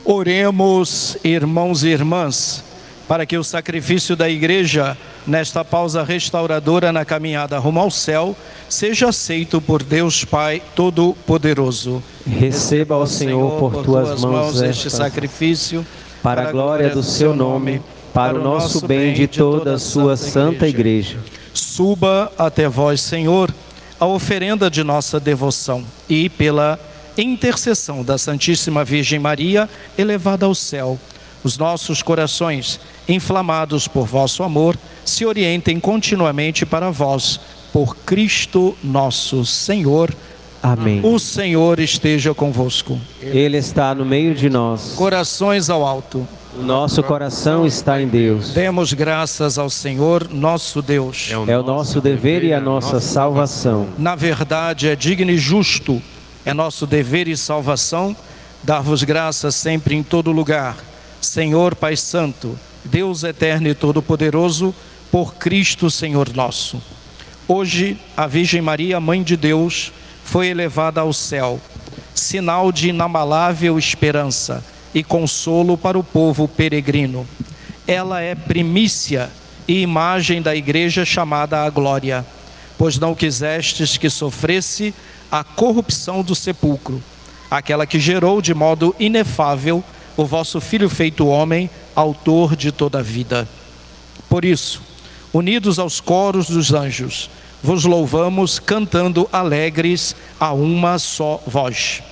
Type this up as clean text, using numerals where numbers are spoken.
Oremos, irmãos e irmãs, para que o sacrifício da Igreja, nesta pausa restauradora na caminhada rumo ao céu, seja aceito por Deus Pai Todo-Poderoso. Receba, ó Senhor, por tuas mãos este sacrifício, para a glória do seu nome, para o nosso bem de toda a sua santa Igreja. Suba até vós, Senhor, a oferenda de nossa devoção e, pela intercessão da Santíssima Virgem Maria, elevada ao céu, os nossos corações, inflamados por vosso amor, se orientem continuamente para vós, por Cristo nosso Senhor. Amém. O Senhor esteja convosco. Ele está no meio de nós. Corações ao alto. O nosso coração está em Deus. Demos graças ao Senhor, nosso Deus. É o nosso dever e a nossa salvação. Na verdade, é digno e justo, é nosso dever e salvação, dar-vos graças sempre em todo lugar, Senhor Pai Santo, Deus eterno e todo-poderoso, por Cristo Senhor nosso. Hoje, a Virgem Maria, Mãe de Deus, foi elevada ao céu, sinal de inabalável esperança e consolo para o povo peregrino. Ela é primícia e imagem da Igreja chamada à glória, pois não quisestes que sofresse a corrupção do sepulcro, aquela que gerou de modo inefável o vosso Filho feito homem, autor de toda a vida. Por isso, unidos aos coros dos anjos, vos louvamos cantando alegres a uma só voz.